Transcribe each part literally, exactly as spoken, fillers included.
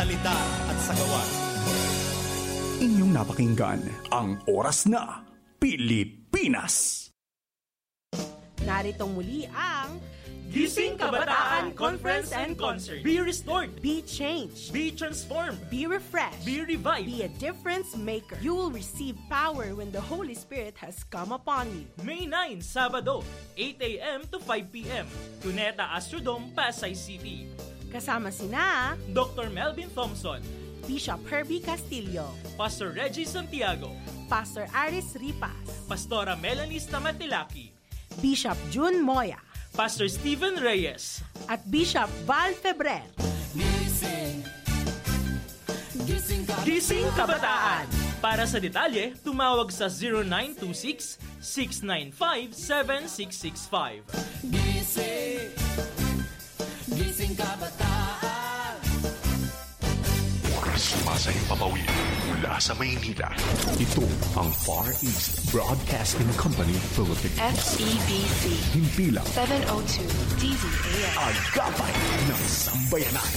salita at sa gawa. Inyong napakinggan ang Oras na Pilipinas. Narito muli ang Gising Kabataan Conference and Concert. Be restored. Be changed. Be transformed. Be refreshed. Be revived. Be a difference maker. You will receive power when the Holy Spirit has come upon you. May ninth, Sabado, eight a.m. to five p.m. Cuneta Astrodome, Pasay City. Kasama sina Doctor Melvin Thompson, Bishop Herbie Castillo, Pastor Reggie Santiago, Pastor Aris Ripas, Pastora Melanie Stamatilaki, Bishop June Moya, Pastor Stephen Reyes, at Bishop Val Febrer. Gising, Gising, Gising Kabataan. Para sa detalye, tumawag sa zero nine two six, six nine five, seven six six five. Gising, Gising Kabataan. Sumasay papawid mula sa Maynila. Ito ang Far East Broadcasting Company Philippines. F E B C. Himpilang seven oh two D Z A S. Agapay ng Sambayanan.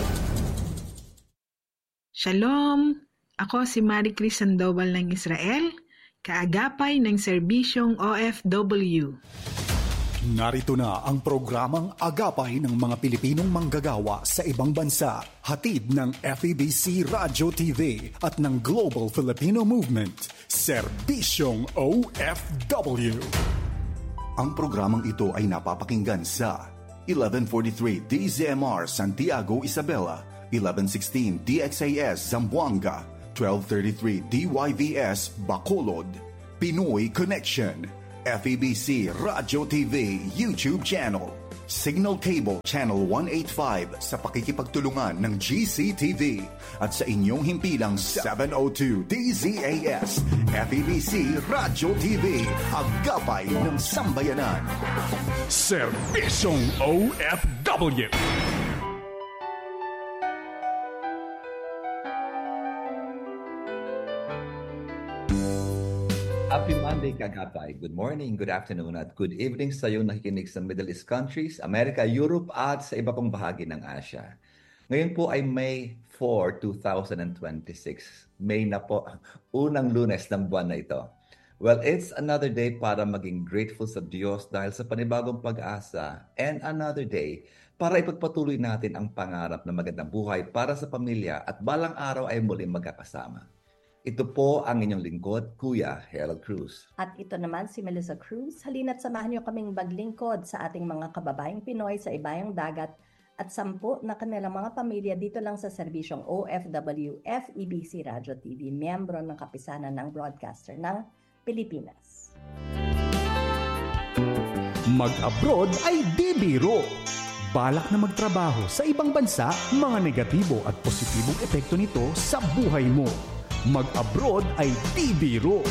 Shalom! Ako si Marie Chris Sandoval ng Israel, kaagapay ng serbisyong O F W. Narito na ang programang Agapay ng mga Pilipinong manggagawa sa ibang bansa, hatid ng F E B C Radio T V at ng Global Filipino Movement, Serbisyong O F W. Ang programang ito ay napapakinggan sa eleven forty-three D Z M R Santiago, Isabela, eleven sixteen D X A S Zamboanga, twelve thirty-three D Y V S Bacolod, Pinoy Connection, F E B C Radio T V YouTube channel, Signal Cable Channel one eighty-five sa pakikipagtulungan ng G C T V at sa inyong himpilang seven oh two D Z A S F E B C Radio T V, Agapay ng Sambayanan. Serbisyong O F W. Happy Monday, Kagapay. Good morning, good afternoon, at good evening sa iyong nakikinig sa Middle East countries, America, Europe, at sa iba pang bahagi ng Asia. Ngayon po ay May fourth, twenty twenty-six. May na po, unang Lunes ng buwan na ito. Well, it's another day para maging grateful sa Diyos dahil sa panibagong pag-asa, and another day para ipagpatuloy natin ang pangarap na magandang buhay para sa pamilya at balang araw ay muling magkakasama. Ito po ang inyong lingkod, Kuya Harold Cruz. At ito naman si Melissa Cruz. Halina't samahan niyo kaming maglingkod sa ating mga kababaeng Pinoy sa ibayang dagat at sampu na kanilang mga pamilya dito lang sa serbisyong O F W F E B C Radio T V, miyembro ng kapisanan ng broadcaster ng Pilipinas. Mag-abroad ay di biro. Balak na magtrabaho sa ibang bansa, mga negatibo at positibong epekto nito sa buhay mo. Mag-abroad ay di biro.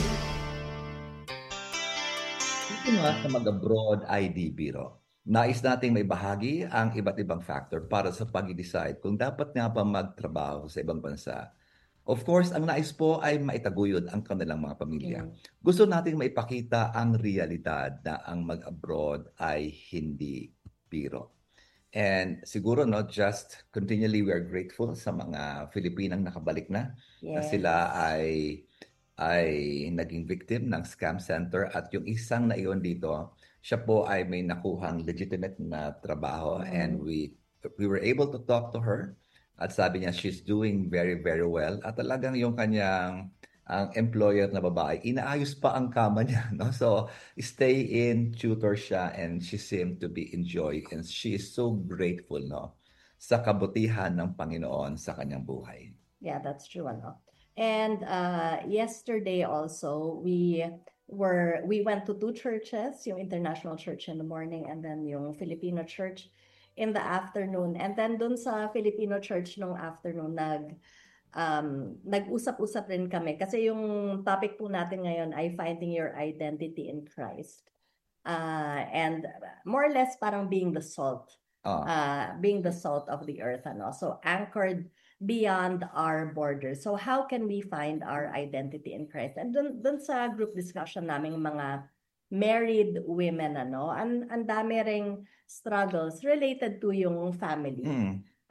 Ito nga sa mag-abroad ay di biro. Nais nating may bahagi ang iba't ibang factor para sa pag-decide kung dapat nga ba magtrabaho sa ibang bansa. Of course, ang nais po ay maitaguyod ang kanilang mga pamilya. Mm. Gusto nating maipakita ang realidad na ang mag-abroad ay hindi biro. And siguro, no, just continually we are grateful sa mga Filipinang nakabalik na. Yes. Na sila ay ay naging victim ng scam center at yung isang na iyon dito, siya po ay may nakuhang legitimate na trabaho, mm-hmm. and we we were able to talk to her at sabi niya she's doing very very well at talagang yung kanyang ang employer na babae, inaayos pa ang kama niya, no? So, stay in, tutor siya, and she seemed to be enjoying, and she is so grateful, no? Sa kabutihan ng Panginoon sa kanyang buhay. Yeah, that's true, ano? And uh, yesterday also, we were, we went to two churches, yung International Church in the morning, and then yung Filipino Church in the afternoon. And then dun sa Filipino Church nung afternoon, nag, Um, nag-usap-usap rin kami kasi yung topic po natin ngayon ay finding your identity in Christ. Uh, and more or less parang being the salt. Oh. Uh, being the salt of the earth. Ano? So anchored beyond our borders. So how can we find our identity in Christ? And dun, dun sa group discussion naming mga married women, ano, ang, ang dami ring struggles related to yung family. Mm.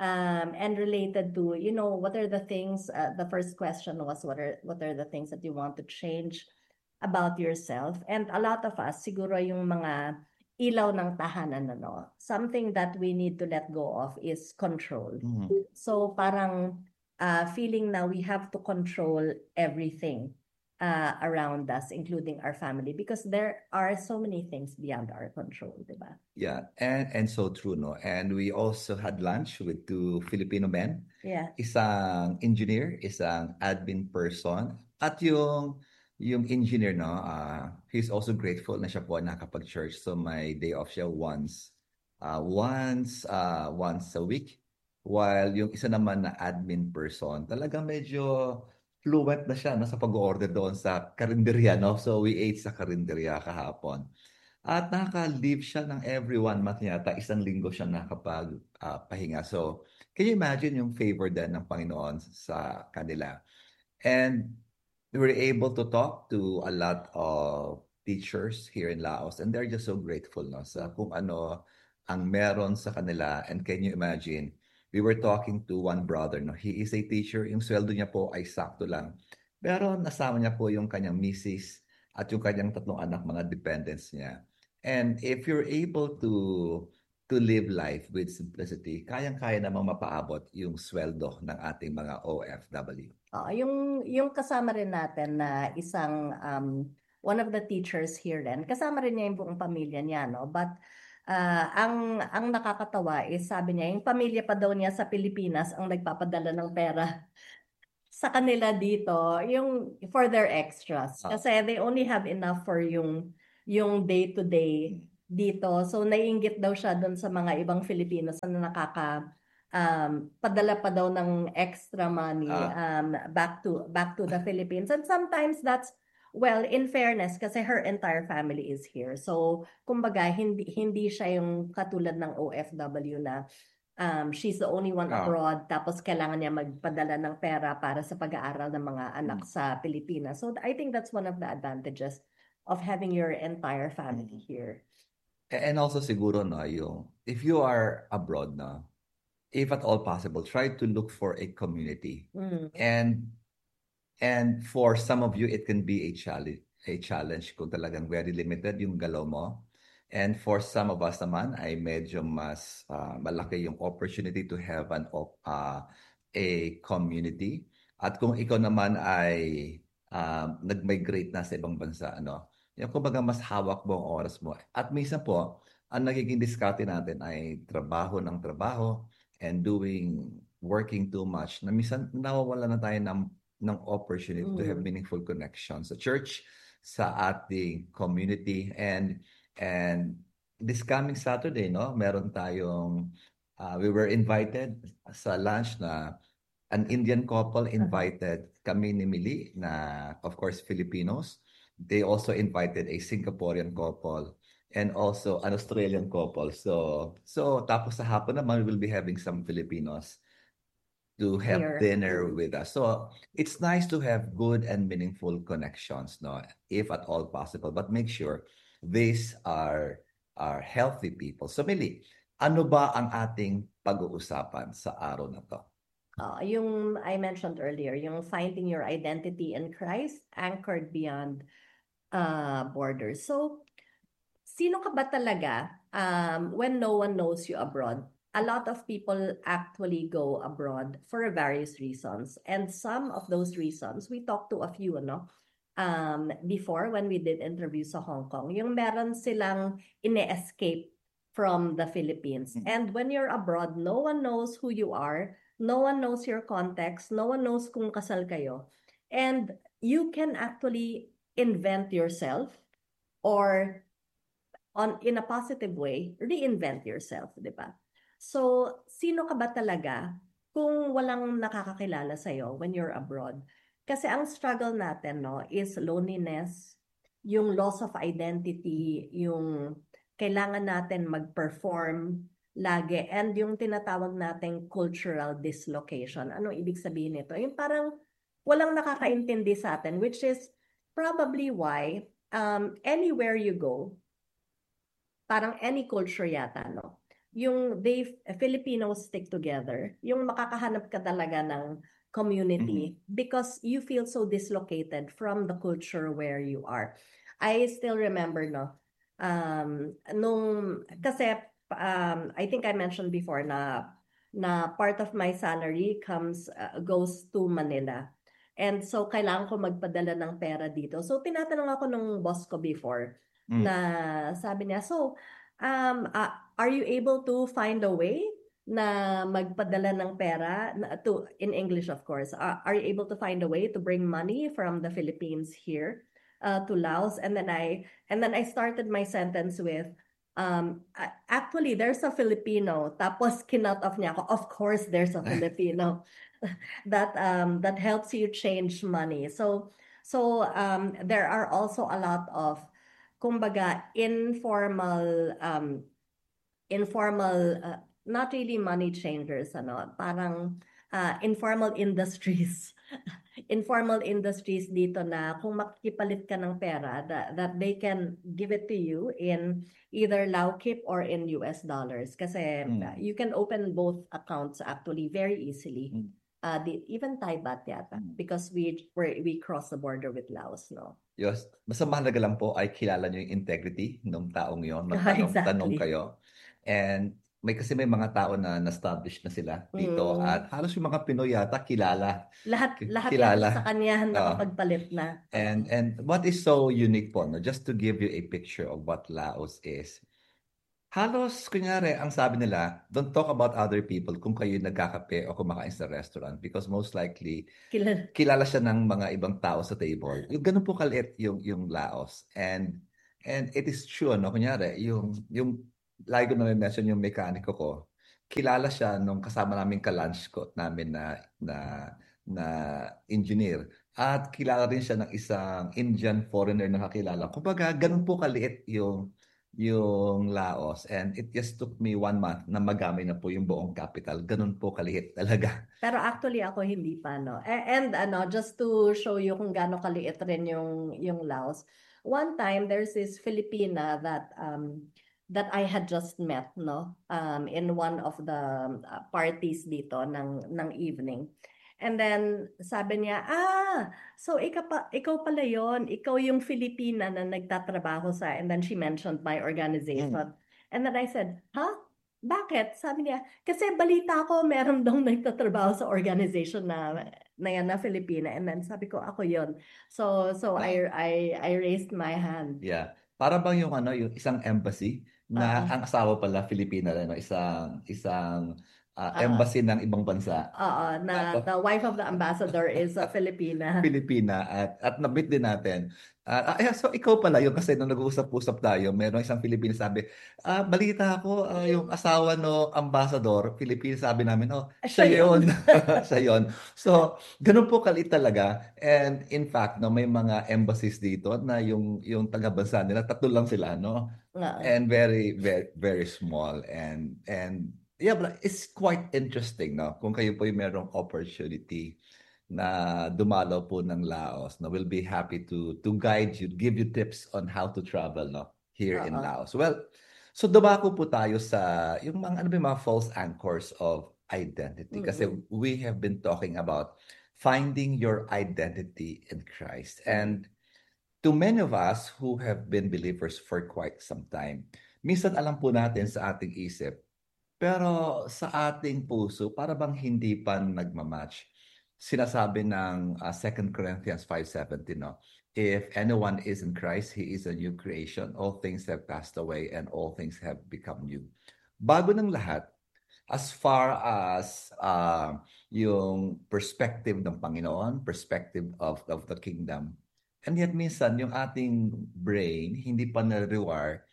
um, and related to, you know, what are the things, uh, the first question was, what are, what are the things that you want to change about yourself? And a lot of us, siguro yung mga ilaw ng tahanan, ano, something that we need to let go of is control. Mhm. So parang uh, feeling na we have to control everything uh, around us, including our family, because there are so many things beyond our control, diba? Yeah, and and so true, no? And we also had lunch with two Filipino men. Yeah. Isang engineer, isang admin person, at yung yung engineer, no, uh, he's also grateful na siya po nakapag-church. So may day off siya once, uh, once, uh, once a week. While yung isa naman na admin person, talagang medyo fluent na siya no, sa pag-order doon sa karinderya, no? So we ate sa karinderya kahapon. At nakaka-leave siya ng every one month yata, isang linggo siya nakapag-pahinga. So, can you imagine yung favor din ng Panginoon sa kanila? And we were able to talk to a lot of teachers here in Laos, and they're just so grateful no, sa kung ano ang meron sa kanila. And can you imagine, we were talking to one brother, no? He is a teacher, yung sweldo niya po ay sakto lang. Pero nasama niya po yung kanyang misis at yung kanyang tatlong anak, mga dependents niya. And if you're able to to live life with simplicity, kayang-kaya namang mapaabot yung sweldo ng ating mga O F W. Uh, yung yung kasama rin natin na isang um, one of the teachers here rin, kasama rin niya yung buong pamilya niya, no? But uh, ang ang nakakatawa is sabi niya, yung pamilya pa daw niya sa Pilipinas ang nagpapadala ng pera sa kanila dito, yung for their extras. Kasi they only have enough for yung yung day-to-day dito. So, naiinggit daw siya dun sa mga ibang Filipinos na nakaka um, padala pa daw ng extra money um, back to back to the Philippines. And sometimes that's, well, in fairness, kasi her entire family is here. So, kumbaga, hindi, hindi siya yung katulad ng O F W na um, she's the only one Ah. abroad, tapos kailangan niya magpadala ng pera para sa pag-aaral ng mga anak sa Pilipinas. So, I think that's one of the advantages of having your entire family here. And also siguro no, yung if you are abroad na, if at all possible, try to look for a community. Mm. And and for some of you, it can be a challenge, a challenge kung talagang very limited yung galaw mo. And for some of us naman, ay medyo mas uh, malaki yung opportunity to have an op, uh, a community. At kung ikaw naman ay um, nag-migrate na sa ibang bansa, ano, yung kumbaga mas hawak mo ang oras mo. At minsan po, ang nagiging diskarte natin ay trabaho ng trabaho and doing, working too much. Na minsan nawawala na tayo ng, ng opportunity mm. to have meaningful connections sa church, sa ating community. And and this coming Saturday, no, meron tayong, uh, we were invited sa lunch na an Indian couple invited kami ni Mili na, of course, Filipinos. They also invited a Singaporean couple and also an Australian couple. So, so tapos sa hapon naman, we will be having some Filipinos to have Here. dinner with us. So, it's nice to have good and meaningful connections, no, if at all possible. But make sure these are are healthy people. So, Mili, ano ba ang ating pag-uusapan sa araw na to? Uh, yung I mentioned earlier, yung finding your identity in Christ, anchored beyond uh, borders. So, sino ka ba talaga um, when no one knows you abroad? A lot of people actually go abroad for various reasons. And some of those reasons, we talked to a few, no? Um, before, when we did interviews sa Hong Kong, yung meron silang ine-escape from the Philippines. Mm-hmm. And when you're abroad, no one knows who you are. No one knows your context. No one knows kung kasal kayo. And you can actually invent yourself or on in a positive way, reinvent yourself, di ba? So, sino ka ba talaga kung walang nakakakilala sa'yo when you're abroad? Kasi ang struggle natin, no, is loneliness, yung loss of identity, yung kailangan natin mag-perform lagi, and yung tinatawag nating cultural dislocation. Anong ibig sabihin nito? Yung parang walang nakakaintindi sa atin, which is probably why um, anywhere you go, parang any culture yata, no? yung they Filipinos stick together. Yung makakahanap ka talaga ng community Mm-hmm. because you feel so dislocated from the culture where you are. I still remember, no, um, nung, kasi, um, I think I mentioned before na, na part of my salary comes, uh, goes to Manila. And so, kailangan ko magpadala ng pera dito. So, tinatanong ako nung boss ko before, Mm. na sabi niya, so, um, uh, are you able to find a way na magpadala ng pera, na, to, in English of course, uh, are you able to find a way to bring money from the Philippines here uh, to Laos? And then I, and then I started my sentence with, um, uh, actually, there's a Filipino, tapos kinut off niya ako, of course, there's a Filipino that, um, that helps you change money. So, so um, there are also a lot of, kumbaga, informal, um, informal, uh, not really money changers, ano, parang uh, informal industries. Informal industries dito na kung makikipalit ka ng pera, that, that they can give it to you in either Laukip or in U S dollars. Kasi Mm. uh, you can open both accounts actually very easily. Mm. Uh, the, even Thai baht yata, Mm. because we we we cross the border with Laos, no? Yes. Basta mahalaga lang po ay kilala nyo yung integrity ng taong yon. Exactly. Magtanong-tanong kayo. And may kasi may mga tao na na-establish na sila dito Mm. at halos yung mga Pinoy yata kilala. Lahat K- lahat kilala. yata sa kanya Oo. nakapagpalit na. And and what is so unique po, no? Just to give you a picture of what Laos is. Halos, kunyari, ang sabi nila, don't talk about other people kung kayo nagkakape o kumakain sa restaurant because most likely, Kilala. kilala siya ng mga ibang tao sa table. Yung ganun po kaliit yung, yung Laos. And and it is true, no? Kunyari, yung, yung lagi ko na mention yung mekaniko ko, kilala siya nung kasama namin ka-lunch ko namin na, na, na engineer. At kilala rin siya ng isang Indian foreigner na kakilala. Kumbaga, ganun po kaliit yung yung Laos, and it just took me one month na magamit na po yung buong capital. Ganun po kaliit talaga. Pero actually ako hindi pa, no. A- And ano, just to show you kung gaano kaliit rin yung yung Laos. One time there's this Filipina that um that I had just met, no, um in one of the uh, parties dito ng ng evening. And then sabi niya, ah, so ikaw, pa, ikaw pala yon, ikaw yung Filipina na nagtatrabaho sa, and then she mentioned my organization. Mm. And then I said, huh? Bakit? Sabi niya, kasi balita ko meron daw nagtatrabaho sa organization na na yan na Filipina. And then sabi ko, ako yon. So so I I I raised my hand. Yeah. Para bang yung ano, yung isang embassy na Oo. ang asawa pala Filipina rin, no? isang isang ah, Oo. embassy ng ibang bansa. Oo, na Tapos- the wife of the ambassador is a Filipina. Pilipina at at nabit din natin. Ah, ah, so ikaw pala yung kasi nung nag-uusap-usap tayo, merong isang Filipino sabi, ah, balita ko ah, yung asawa no ambassador, Filipino, sabi namin, oh, Siya siya yun. Siya yun. So, ganun po kalit talaga. And in fact, no, may mga embassies dito na yung yung taga-bansa nila, tatlo lang sila, no? Oo. And very very very small and and yeah, but it's quite interesting, no? Kung kayo po yung merong opportunity na dumalaw po ng Laos, no, we'll be happy to to guide you, give you tips on how to travel, no, here in Oo. Laos. Well, so dumako po tayo sa yung mga ano ba yung mga false anchors of identity kasi Mm-mm. we have been talking about finding your identity in Christ. And to many of us who have been believers for quite some time, minsan alam po natin sa ating isip, pero sa ating puso, para bang hindi pa nagmamatch. Sinasabi ng uh, Second Corinthians five seventeen, no? If anyone is in Christ, he is a new creation. All things have passed away and all things have become new. Bago ng lahat, as far as uh, yung perspective ng Panginoon, perspective of, of the kingdom, and yet minsan yung ating brain hindi pa na-rewire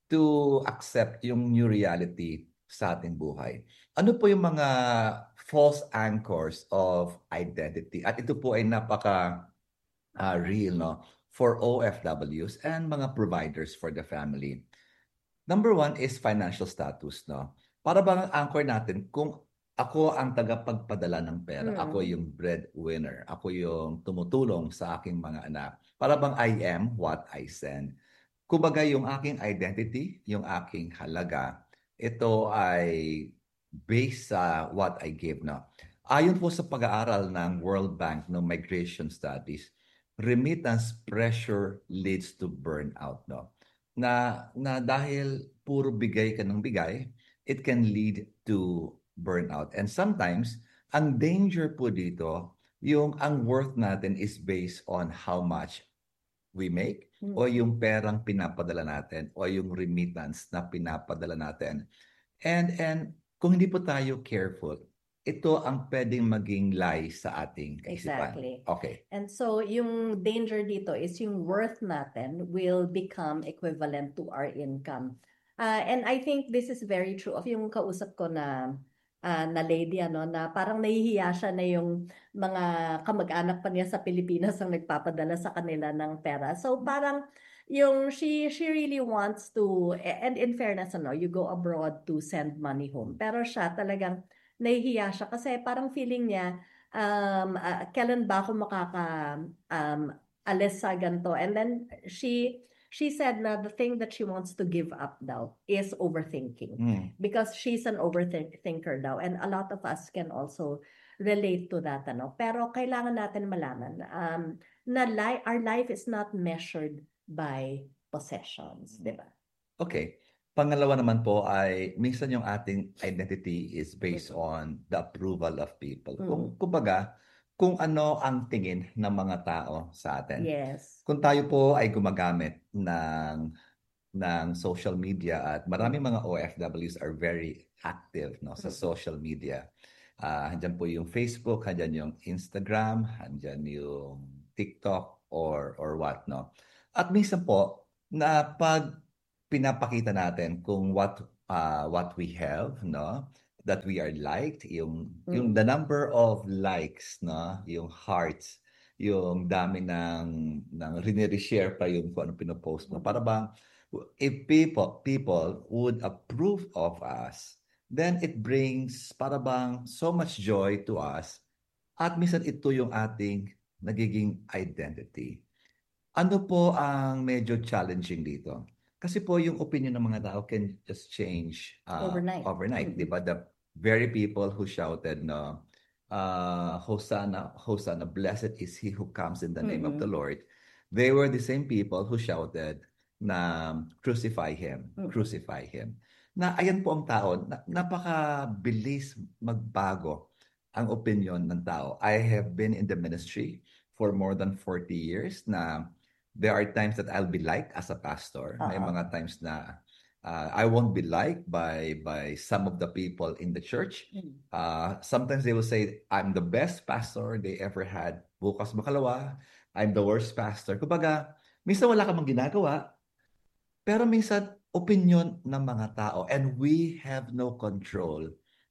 to accept yung new reality sa ating buhay. Ano po yung mga false anchors of identity? At ito po ay napaka uh, real, no, for O F Ws and mga providers for the family. Number one is financial status, no? Para bang ang anchor natin kung ako ang tagapagpadala ng pera, Mm. ako yung breadwinner, ako yung tumutulong sa aking mga anak. Para bang I am what I send. Kumbaga yung aking identity, yung aking halaga, ito ay based sa what I gave na. Ayon po sa pag-aaral ng World Bank ng Migration Studies, remittance pressure leads to burnout, no? Na na dahil puro bigay ka ng bigay, it can lead to burnout. And sometimes, ang danger po dito, yung ang worth natin is based on how much we make Mm. o yung perang pinapadala natin o yung remittance na pinapadala natin. And and kung hindi po tayo careful, ito ang pwedeng maging lie sa ating kaisipan. Exactly. Okay. And so yung danger dito is yung worth natin will become equivalent to our income. Uh, and I think this is very true of yung kausap ko na uh, na lady, ano, na parang nahihiya siya na yung mga kamag-anak pa niya sa Pilipinas ang nagpapadala sa kanila ng pera. So parang yung she she really wants to, and in fairness, ano, you go abroad to send money home. Pero siya talagang nahihiya siya kasi parang feeling niya, um, uh, kailan ba ako makaka um, alis sa ganito? And then she she said na the thing that she wants to give up daw is overthinking. Mm. Because she's an overthinker daw. And a lot of us can also relate to that. Ano? Pero kailangan natin malaman um, na li- our life is not measured by possessions. Diba? Okay. Pangalawa naman po ay minsan yung ating identity is based on the approval of people. Kung kumbaga, kung ano ang tingin ng mga tao sa atin. Yes. Kung tayo po ay gumagamit ng ng social media at maraming mga O F Ws are very active, no, sa social media. Uh, handyan po yung Facebook, handyan yung Instagram, handyan yung TikTok or or what, no. At minsan po na pag pinapakita natin kung what uh, what we have, no, that we are liked, yung mm. yung the number of likes, no, yung hearts, yung dami ng ng rinire-share pa yung kung ano pinopost mo. Para bang if people people would approve of us, then it brings para bang so much joy to us. At minsan ito yung ating nagiging identity. Ano po ang medyo challenging dito? Kasi po yung opinion ng mga tao can just change uh, overnight. Overnight, mm-hmm. Di ba? The very people who shouted, no, uh, Hosanna, Hosanna, blessed is he who comes in the name mm-hmm. of the Lord. They were the same people who shouted na crucify him, mm-hmm. crucify him. Na ayan po ang tao, na, napakabilis magbago ang opinion ng tao. I have been in the ministry for more than forty years na there are times that I'll be liked as a pastor. Uh-huh. May mga times na uh, I won't be liked by by some of the people in the church. Uh, sometimes they will say, I'm the best pastor they ever had. Bukas makalawa, I'm the worst pastor. Kumbaga, minsan wala ka mang ginagawa, pero minsan opinion ng mga tao. And we have no control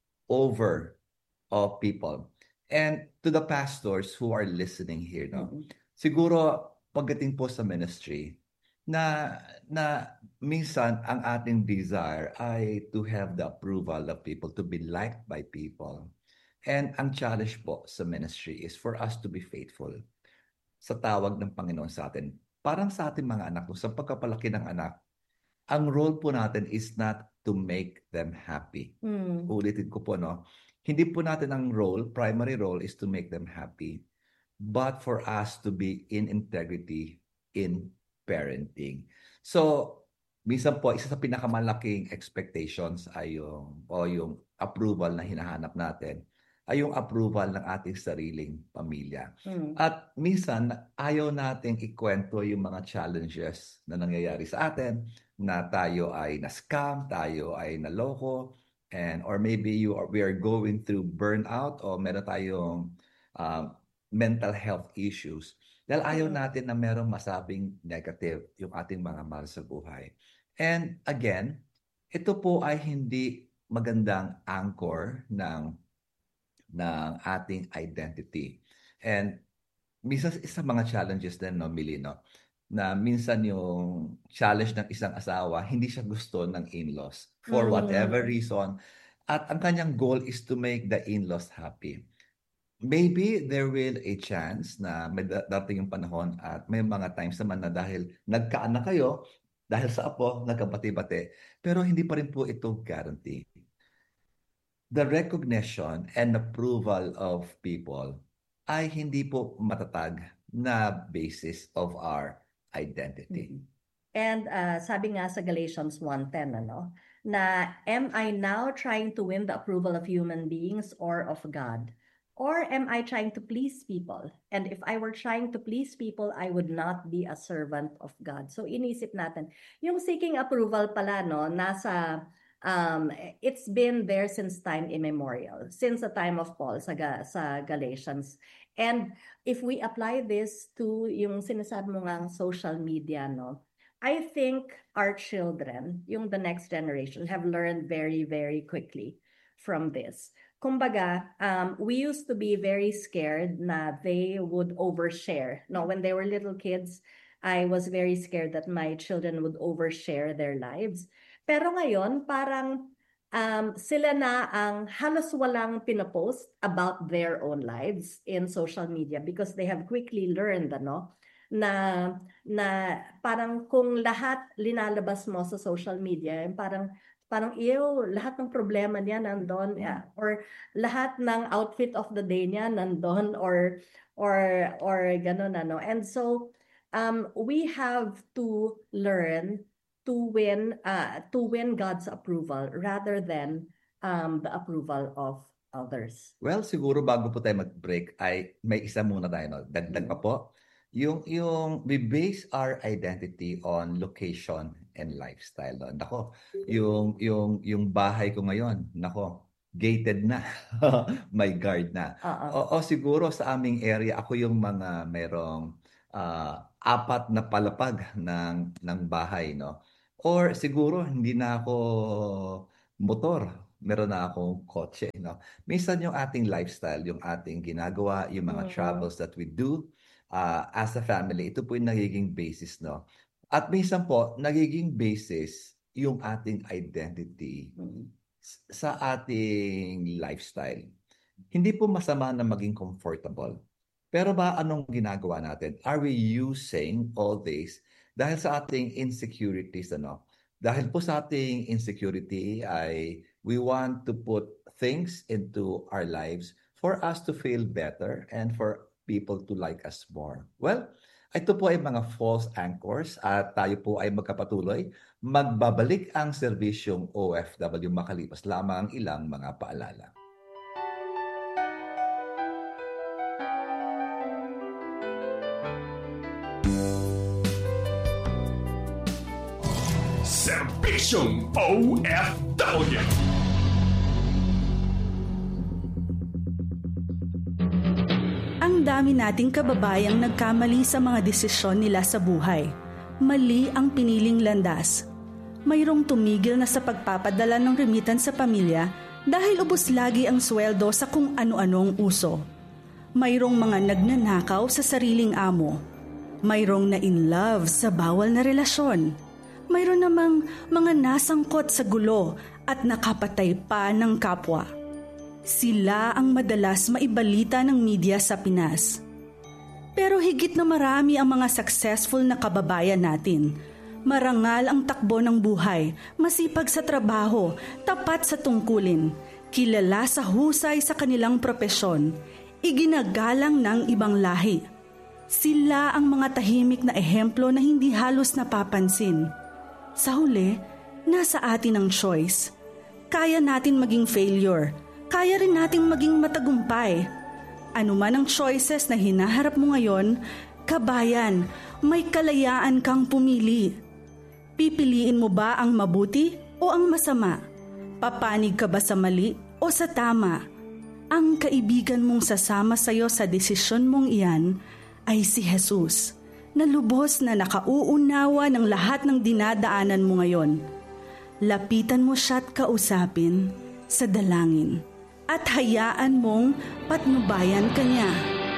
over of people. And to the pastors who are listening here, no, mm-hmm. siguro, pagdating po sa ministry, na na minsan ang ating desire ay to have the approval of people, to be liked by people. And ang challenge po sa ministry is for us to be faithful sa tawag ng Panginoon sa atin. Parang sa ating mga anak, sa pagkapalaki ng anak, ang role po natin is not to make them happy. Mm. Ulitin ko po, no? Hindi po natin ang role, primary role is to make them happy. But for us to be in integrity in parenting. So, minsan po, isa sa pinakamalaking expectations ay yung, o yung approval na hinahanap natin, ay yung approval ng ating sariling pamilya. Mm. At minsan, ayaw nating ikwento yung mga challenges na nangyayari sa atin, na tayo ay na-scam, tayo ay naloko, and or maybe you are, we are going through burnout o meron tayong um, mental health issues. Dahil ayaw natin na merong masabing negative yung ating mga mahal sa buhay. And again, ito po ay hindi magandang anchor ng, ng ating identity. And minsan isa mga challenges din, no, Millie, no, na minsan yung challenge ng isang asawa, hindi siya gusto ng in-laws for whatever reason. At ang kanyang goal is to make the in-laws happy. Maybe there will a chance na may dating yung panahon at may mga times naman na dahil nagkaanak kayo, Dahil sa apo, nagkabati-bati. Pero hindi pa rin po ito guarantee. The recognition and approval of people ay hindi po matatag na basis of our identity. Mm-hmm. And uh, sabi nga sa Galatians one ten, ano, na am I now trying to win the approval of human beings or of God? Or am I trying to please people? And if I were trying to please people, I would not be a servant of God. So inisip natin, yung seeking approval pala, no, nasa, um, it's been there since time immemorial, since the time of Paul sa, sa Galatians. And if we apply this to yung sinasabi mo nga social media, no, I think our children, yung the next generation, have learned very, very quickly from this. Kumbaga, um, we used to be very scared na they would overshare. No, when they were little kids, I was very scared that my children would overshare their lives. Pero ngayon, parang um, sila na ang halos walang pinapost about their own lives in social media because they have quickly learned, ano, na na parang kung lahat linalabas mo sa social media, parang parang iyo lahat ng problema niya nandoon, yeah, or lahat ng outfit of the day niya nandoon, or or or gano'n, ano. And so um we have to learn to win uh to win God's approval rather than um the approval of others. Well, siguro bago po tayo mag-break ay may isa muna tayo, no? Dagdag pa po. Yung, yung we base our identity on location and lifestyle. No? Nako, yung, yung, yung bahay ko ngayon, nako, gated na. May guard na. Uh-uh. O, o siguro sa aming area, ako yung mga merong uh, apat na palapag ng, ng bahay. No? Or siguro hindi na ako motor. Meron na akong kotse. No? Minsan yung ating lifestyle, yung ating ginagawa, yung mga uh-huh. travels that we do, Uh, as a family, ito po yung nagiging basis, no? At minsan po, nagiging basis yung ating identity sa ating lifestyle. Hindi po masama na maging comfortable. Pero ba anong ginagawa natin? Are we using all this dahil sa ating insecurities, ano? Dahil po sa ating insecurity ay we want to put things into our lives for us to feel better and for people to like us more. Well, ito po ay mga false anchors at tayo po ay magkapatuloy. Magbabalik ang serbisyong O F W makalipas lamang ilang mga paalala. Serbisyong O F W. Ang dami nating kababayang nagkamali sa mga desisyon nila sa buhay. Mali ang piniling landas. Mayroong tumigil na sa pagpapadala ng remittance sa pamilya dahil ubos lagi ang sweldo sa kung ano-anong uso. Mayroong mga nagnanakaw sa sariling amo. Mayroong na in love sa bawal na relasyon. Mayroon namang mga nasangkot sa gulo at nakapatay pa ng kapwa. Sila ang madalas maibalita ng media sa Pinas. Pero higit na marami ang mga successful na kababayan natin. Marangal ang takbo ng buhay, masipag sa trabaho, tapat sa tungkulin, kilala sa husay sa kanilang propesyon, iginagalang ng ibang lahi. Sila ang mga tahimik na ehemplo na hindi halos napapansin. Sa huli, nasa atin ang choice. Kaya natin maging failure. Kaya rin nating maging matagumpay. Ano man ang choices na hinaharap mo ngayon, kabayan, may kalayaan kang pumili. Pipiliin mo ba ang mabuti o ang masama? Papanig ka ba sa mali o sa tama? Ang kaibigan mong sasama sa'yo sa desisyon mong iyan ay si Jesus, na lubos na nakauunawa ng lahat ng dinadaanan mo ngayon. Lapitan mo siya't kausapin sa dalangin. At hayaan mong patnubayan ka niya.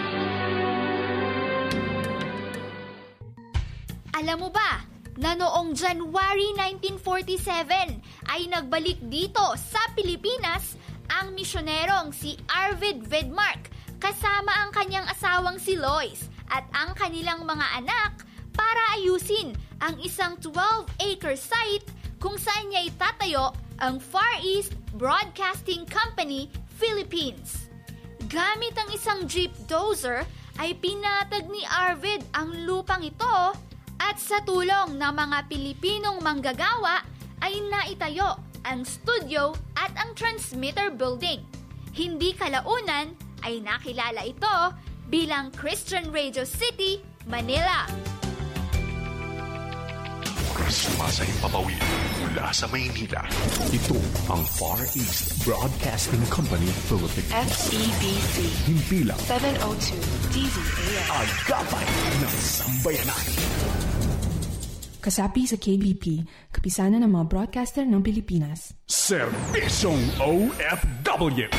Alam mo ba na noong January nineteen forty-seven ay nagbalik dito sa Pilipinas ang misyonerong si Arvid Vedmark kasama ang kanyang asawang si Lois at ang kanilang mga anak para para ayusin ang isang twelve-acre site kung saan niya itatayo ang Far East Broadcasting Company, Philippines. Gamit ang isang jeep dozer ay pinatag ni Arvid ang lupang ito at sa tulong ng mga Pilipinong manggagawa ay naitayo ang studio at ang transmitter building. Hindi kalaunan ay nakilala ito bilang Christian Radio City, Manila. Sumasahimpapawid mula sa Maynila. Ito ang Far East Broadcasting Company, Philippines. F E B C. Himpilang seven oh two D V A M. Agapay ng Sambayanan. Kasapi sa K B P, kapisanan ng mga broadcaster ng Pilipinas. Serbisyong O F W.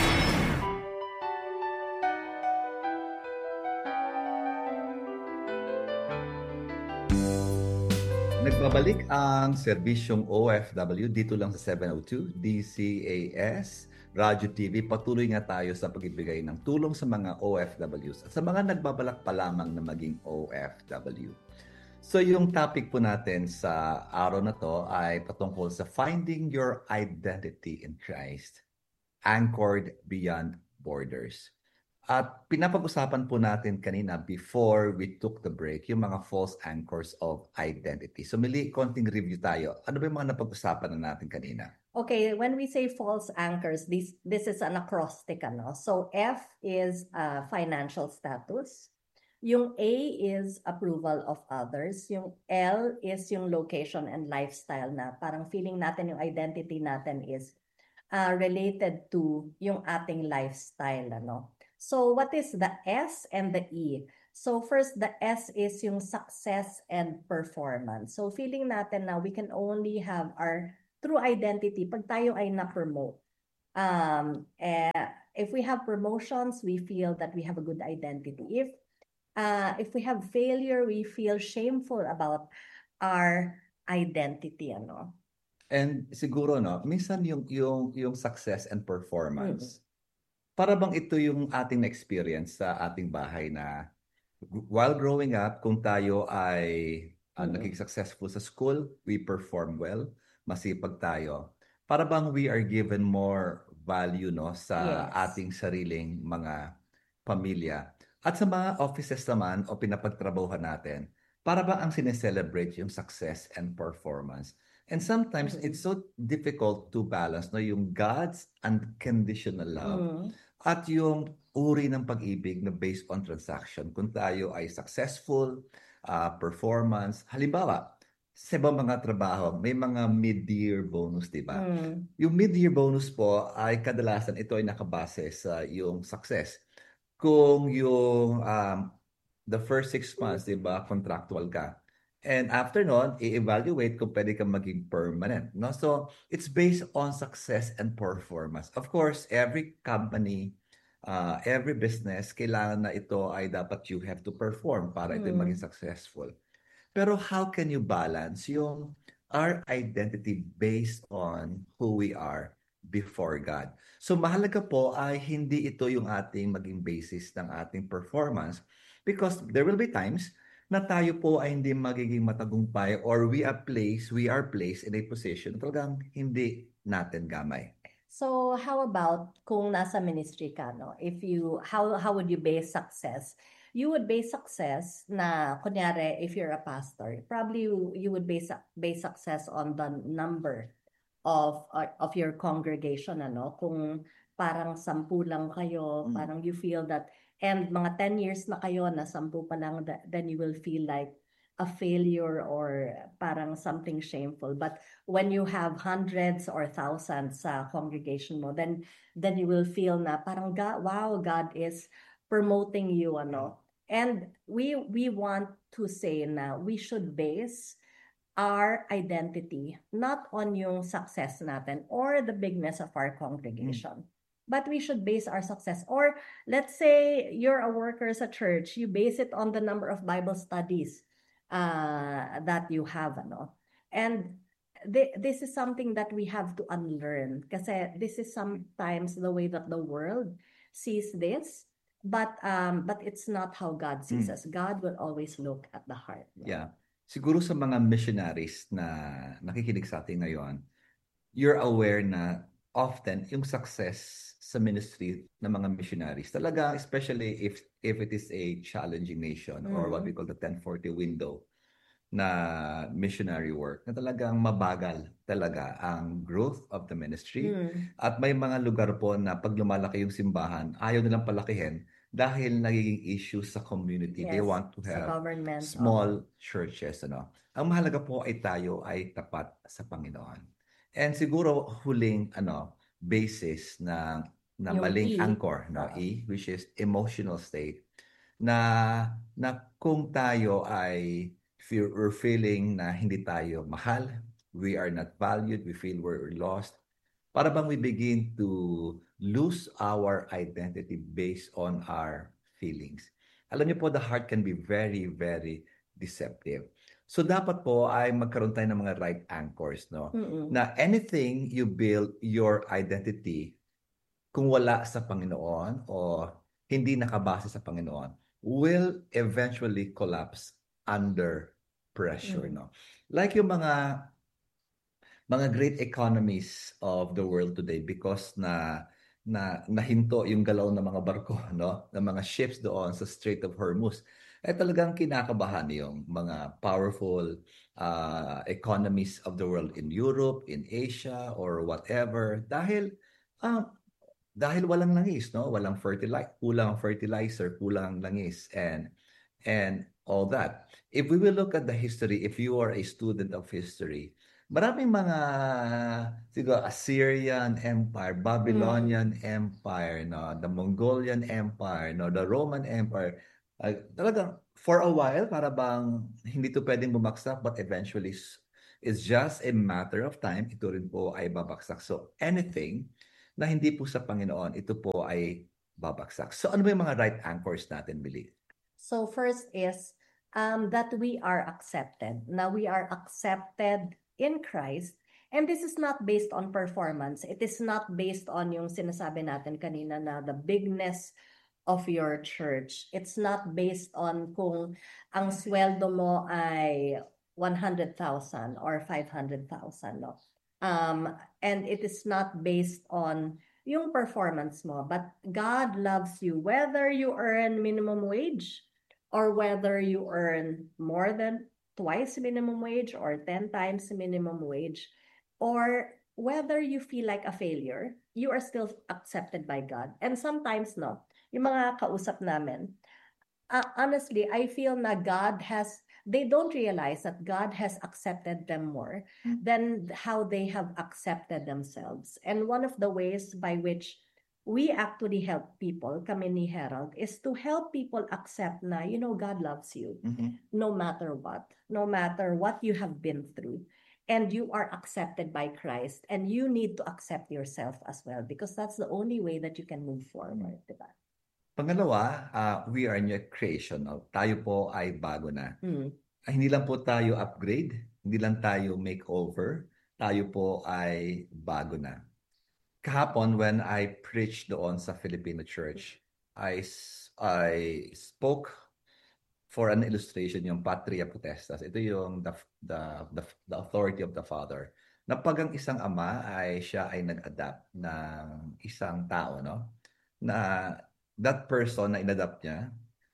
Nagbabalik ang serbisyong O F W dito lang sa seven oh two D C A S Radyo T V. Patuloy nga tayo sa pagbibigay ng tulong sa mga O F Ws at sa mga nagbabalak pa lamang na maging O F W. So yung topic po natin sa araw na to ay patungkol sa finding your identity in Christ, anchored beyond borders. At pinapag-usapan po natin kanina before we took the break yung mga false anchors of identity. So muli, konting review tayo. Ano ba yung mga napag-usapan na natin kanina? Okay, when we say false anchors, this this is an acrostic, ano? So F is uh, financial status. Yung A is approval of others. Yung L is yung location and lifestyle na parang feeling natin yung identity natin is uh, related to yung ating lifestyle, ano? So what is the S and the E? So first, the S is yung success and performance. So feeling natin na we can only have our true identity pag tayo ay na-promote. Um, eh, if we have promotions, we feel that we have a good identity. If uh, if we have failure, we feel shameful about our identity, ano. And siguro no, minsan yung yung yung success and performance. Mm-hmm. Para bang ito yung ating experience sa ating bahay na while growing up, kung tayo ay uh, mm-hmm. naging successful sa school, we perform well, masipag tayo. Para bang we are given more value no sa yes. ating sariling mga pamilya. At sa mga offices naman o pinapagtrabahuhan natin, para bang ang sineselebrate yung success and performance. And sometimes mm-hmm. it's so difficult to balance no yung God's unconditional love mm-hmm. at yung uri ng pag-ibig na based on transaction. Kung tayo ay successful, uh, performance, halimbawa, sa ibang mga trabaho, may mga mid-year bonus, di ba? Mm. Yung mid-year bonus po ay kadalasan ito ay nakabase sa yung success. Kung yung um, the first six months, di ba, contractual ka. And after nun, i-evaluate kung pwede kang maging permanent. No? So, it's based on success and performance. Of course, every company, uh, every business, kailangan na ito ay dapat you have to perform para ito mm. maging successful. Pero how can you balance yung our identity based on who we are before God? So, mahalaga po ay hindi ito yung ating maging basis ng ating performance because there will be times na tayo po ay hindi magiging matagumpay or we are placed, we are placed in a position talagang hindi natin gamay. So how about kung nasa ministry ka, no? If you, how how would you base success? You would base success na, kunyari, if you're a pastor, probably you, you would base base success on the number of uh, of your congregation, ano? Kung parang sampu lang kayo, mm. parang you feel that and mga ten years na kayo, na sampu pa lang, then you will feel like a failure or parang something shameful. But when you have hundreds or thousands sa congregation mo, then then you will feel na parang, God, wow, God is promoting you, ano. And we we want to say na we should base our identity not on yung success natin or the bigness of our congregation. Mm. But we should base our success. Or let's say you're a worker sa church, you base it on the number of Bible studies uh, that you have. Ano? And th- this is something that we have to unlearn. Kasi this is sometimes the way that the world sees this. But um, but it's not how God sees mm. us. God will always look at the heart. No? Yeah. siguro sa mga missionaries na nakikinig sa atin ngayon, you're aware na often yung success sa ministry ng mga missionaries, talaga, especially if if it is a challenging nation mm. or what we call the ten forty window na missionary work, na talagang mabagal talaga ang growth of the ministry. Mm. At may mga lugar po na pag lumalaki yung simbahan, ayaw nilang palakihin dahil nagiging issue sa community. Yes, they want to have small oh. churches. Ano? Ang mahalaga po ay tayo ay tapat sa Panginoon. And siguro huling ano basis na na yung maling E. anchor, no, uh-huh. E, which is emotional state, na na kung tayo ay feel, we're feeling na hindi tayo mahal, we are not valued, we feel we're lost, para bang we begin to lose our identity based on our feelings. Alam niyo po, the heart can be very, very deceptive. So dapat po ay magkaroon tayo ng mga right anchors, no? Mm-mm. Na anything you build your identity, kung wala sa Panginoon o hindi nakabase sa Panginoon, will eventually collapse under pressure, mm. no? Like yung mga mga great economies of the world today, because na na nahinto yung galaw ng mga barko, no, ng mga ships doon sa Strait of Hormuz, eh talagang kinakabahan yung mga powerful uh, economies of the world in Europe, in Asia, or whatever, dahil uh, dahil walang langis, no, walang fertilizer, kulang fertilizer, kulang langis, and and all that. If we will look at the history, if you are a student of history, maraming mga, siguro, Assyrian Empire, Babylonian mm. Empire, no, the Mongolian Empire, no, the Roman Empire, uh, talagang for a while, para bang hindi to pwedeng bumagsak, but eventually it's just a matter of time, ito rin po ay babagsak. So anything na hindi po sa Panginoon, ito po ay babagsak. So ano ba yung mga right anchors natin, Billy? So first is um, that we are accepted. Now we are accepted in Christ, and this is not based on performance. It is not based on yung sinasabi natin kanina na the bigness of your church. It's not based on kung ang sweldo mo ay one hundred thousand or five hundred thousand. No? Um, and it is not based on yung performance mo, but God loves you whether you earn minimum wage or whether you earn more than twice minimum wage or ten times minimum wage, or whether you feel like a failure, you are still accepted by God. And sometimes, no, yung mga kausap namin, uh, honestly, I feel na God has, they don't realize that God has accepted them more mm-hmm. than how they have accepted themselves. And one of the ways by which we actually help people, kami ni Herald, is to help people accept na, you know, God loves you mm-hmm. no matter what, no matter what you have been through. And you are accepted by Christ, and you need to accept yourself as well, because that's the only way that you can move forward, mm-hmm. diba? Pangalawa, uh, we are new creation. No? Tayo po ay bago na. Mm-hmm. Ay, hindi lang po tayo upgrade, hindi lang tayo makeover, tayo po ay bago na. Kahapon, when I preached doon sa Filipino church, I, I spoke for an illustration, yung Patria Potestas. Ito yung the, the, the, the authority of the Father. Na pag ang isang ama ay siya ay nag-adapt ng isang tao, no? Na that person na inadapt niya,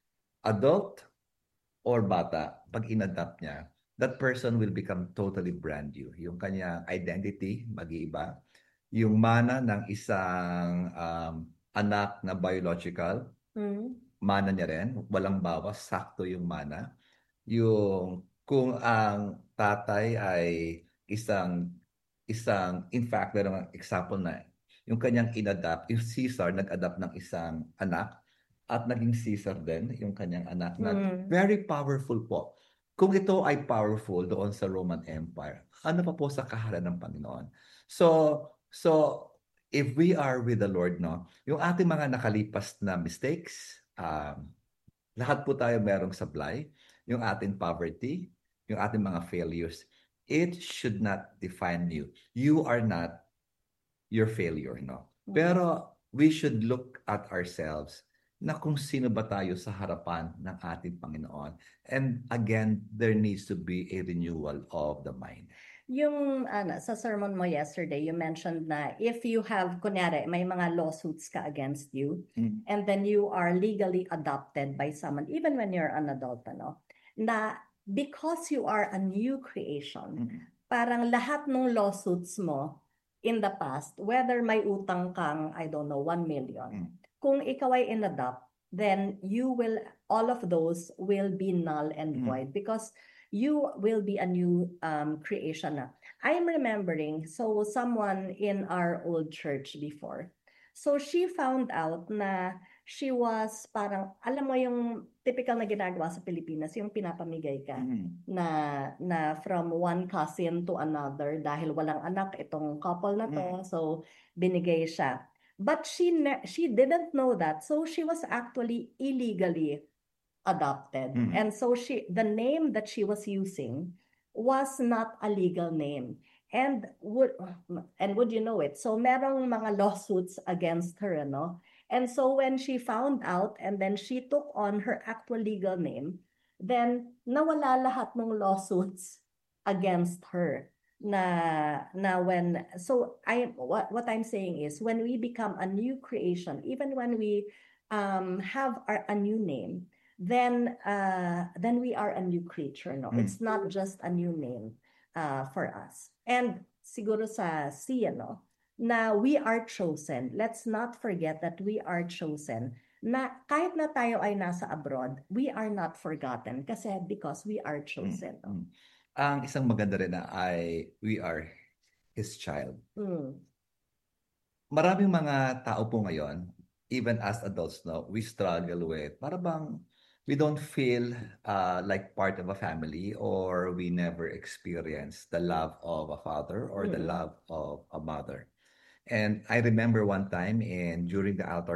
adult or bata, pag inadapt niya, that person will become totally brand new. Yung kanyang identity, mag-iiba. Yung mana ng isang um, anak na biological, mm. mana niya rin, walang bawas, sakto yung mana. Yung kung ang tatay ay isang, isang in fact, meron ng example na, yung kanyang inadapt, yung Caesar nag-adapt ng isang anak, at naging Caesar din, yung kanyang anak, na mm. very powerful po. Kung ito ay powerful doon sa Roman Empire, ano pa po sa kahalan ng Panginoon? So, So, if we are with the Lord, no, yung ating mga nakalipas na mistakes, um, lahat po tayo merong sablay, yung ating poverty, yung ating mga failures, it should not define you. You are not your failure, no? Pero we should look at ourselves na kung sino ba tayo sa harapan ng ating Panginoon. And again, there needs to be a renewal of the mind. Yung ano, sa sermon mo yesterday, you mentioned na if you have, kunyari, may mga lawsuits ka against you, mm. and then you are legally adopted by someone, even when you're an adult, ano, na because you are a new creation, mm. parang lahat ng lawsuits mo in the past, whether may utang kang, I don't know, one million, mm. kung ikaw ay in-adopt, then you will, all of those will be null and mm. void because you will be a new um, creation na. I'm remembering, so someone in our old church before, so she found out na she was parang, alam mo yung typical na ginagawa sa Pilipinas, yung pinapamigay ka mm. na na from one cousin to another dahil walang anak itong couple na to, mm. so binigay siya. But she ne- she didn't know that, so she was actually illegally adopted. Mm. And so she, the name that she was using was not a legal name. And would, and would you know it? So merong mga lawsuits against her, no? And so when she found out and then she took on her actual legal name, then nawala lahat ng lawsuits against her. Na, na when, so I, what, what I'm saying is when we become a new creation, even when we um, have our, a new name, then uh, then we are a new creature, no? Mm. It's not just a new name uh, for us. And siguro sa siya, no? Na we are chosen. Let's not forget that we are chosen. Na kahit na tayo ay nasa abroad, we are not forgotten kasi because we are chosen. Mm. No? Ang isang maganda rin na ay we are His child. Mm. Maraming mga tao po ngayon, even as adults, no, we struggle with, para bang we don't feel uh, like part of a family, or we never experience the love of a father or mm. the love of a mother. And I remember one time in during the altar